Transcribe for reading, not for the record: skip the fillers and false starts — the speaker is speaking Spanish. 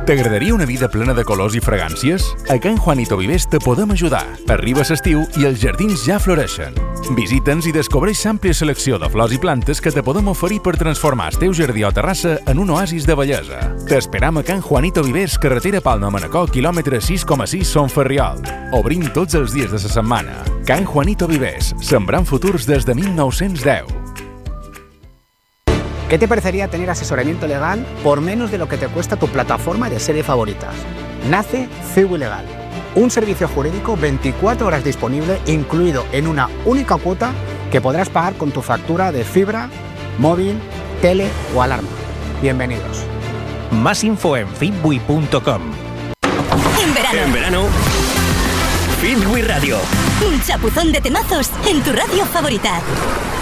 T'agradaria una vida plena de colors i fragàncies? A Can Juanito Vivers te podem ajudar. Arriba l'estiu i els jardins ja floreixen. Visita'ns i descobreix l'àmplia selecció de flors i plantes que te podem oferir per transformar el teu jardí o terrassa en un oasis de bellesa. T'esperam a Can Juanito Vivers, carretera Palma-Manacor, quilòmetre 6,6 Son Ferriol. Obrim tots els dies de la setmana. Can Juanito Vivers, sembrant futurs des de 1910. ¿Qué te parecería tener asesoramiento legal por menos de lo que te cuesta tu plataforma de series favoritas? Nace CEU Legal, un servicio jurídico 24 horas disponible, incluido en una única cuota que podrás pagar con tu factura de fibra, móvil, tele o alarma. Bienvenidos. Más info en fitbui.com. En verano, Fitbui Radio. un chapuzón de temazos en tu radio favorita.